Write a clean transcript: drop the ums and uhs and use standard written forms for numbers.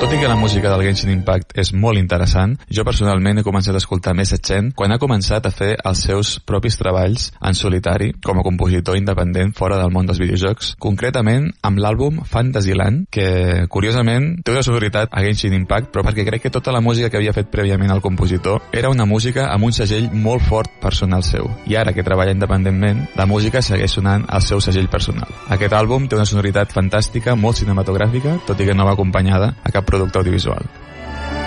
Tot i que la música del Genshin Impact és molt interessant, jo personalment he començat a escoltar més Chen quan ha començat a fer els seus propis treballs en solitari com a compositor independent fora del món dels videojocs, concretament amb l'àlbum Fantasyland, que curiosament té una sonoritat a Genshin Impact, però perquè crec que tota la música que havia fet prèviament el compositor era una música amb un segell molt fort personal seu, i ara que treballa independentment, la música segueix sonant al seu segell personal. Aquest àlbum té una sonoritat fantàstica, molt cinematogràfica, tot i que no va acompanyada a cap producte audiovisual.